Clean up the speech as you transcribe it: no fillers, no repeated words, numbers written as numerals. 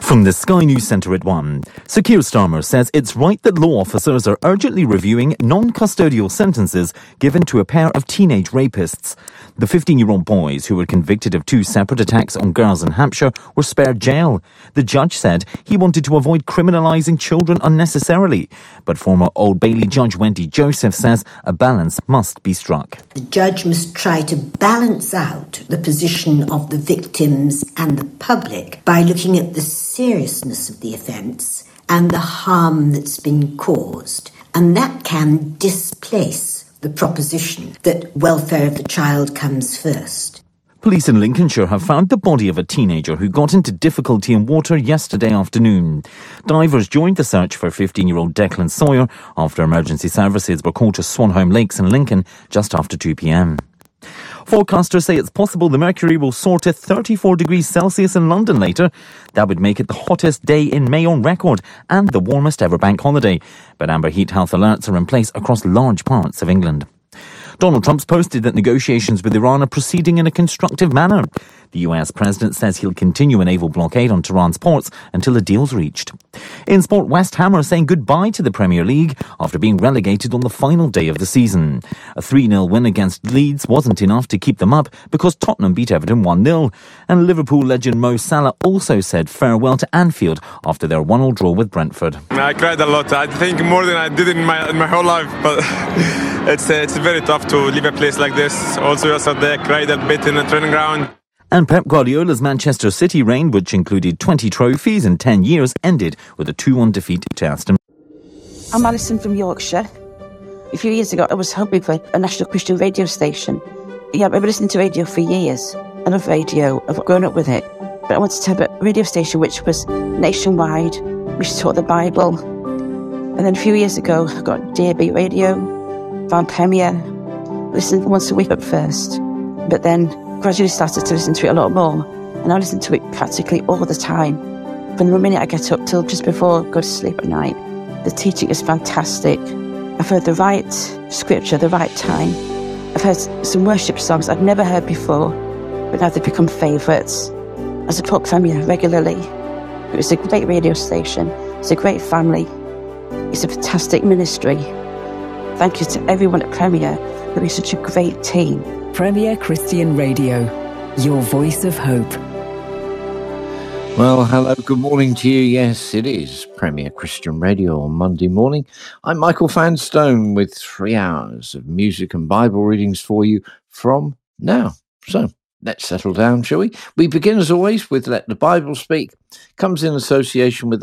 From the Sky News Centre at 1, Sir Keir Starmer says it's right that law officers are urgently reviewing non-custodial sentences given to a pair of teenage rapists. The 15-year-old boys, who were convicted of 2 separate attacks on girls in Hampshire, were spared jail. The judge said he wanted to avoid criminalising children unnecessarily. But former Old Bailey Judge Wendy Joseph says a balance must be struck. The judge must try to balance out the position of the victims and the public by looking at the seriousness of the offence and the harm that's been caused. And that can displace the proposition that welfare of the child comes first. Police in Lincolnshire have found the body of a teenager who got into difficulty in water yesterday afternoon. Divers joined the search for 15-year-old Declan Sawyer after emergency services were called to Swanholme Lakes in Lincoln just after 2 p.m. Forecasters say it's possible the mercury will soar to 34 degrees Celsius in London later. That would make it the hottest day in May on record and the warmest ever bank holiday. But amber heat health alerts are in place across large parts of England. Donald Trump's posted that negotiations with Iran are proceeding in a constructive manner. The US president says he'll continue a naval blockade on Tehran's ports until a deal's reached. In sport, West Ham are saying goodbye to the Premier League after being relegated on the final day of the season. A 3-0 win against Leeds wasn't enough to keep them up because Tottenham beat Everton 1-0. And Liverpool legend Mo Salah also said farewell to Anfield after their 1-1 draw with Brentford. I cried a lot. I think more than I did in my whole life, but it's very tough to leave a place like this. Also, yesterday I cried a bit in the training ground. And Pep Guardiola's Manchester City reign, which included 20 trophies in 10 years, ended with a 2-1 defeat to Aston. I'm Alison from Yorkshire. A few years ago, I was hoping for a national Christian radio station. Yeah, I've been listening to radio for years. I love radio. I've grown up with it. But I wanted to have a radio station which was nationwide, which taught the Bible. And then a few years ago, I got DAB radio, found Premier, listened once a week at first. But then gradually started to listen to it a lot more, and I listen to it practically all the time. From the minute I get up till just before I go to sleep at night. The teaching is fantastic. I've heard the right scripture at the right time. I've heard some worship songs I'd never heard before, but now they've become favourites. I support Premier regularly. It was a great radio station. It's a great family. It's a fantastic ministry. Thank you to everyone at Premier who is such a great team. Premier Christian Radio, your voice of hope. Well, hello, good morning to you. Yes, it is Premier Christian Radio on Monday morning. I'm Michael Fanstone with 3 hours of music and Bible readings for you from now. So let's settle down, shall we? We begin as always with Let the Bible Speak. Comes in association with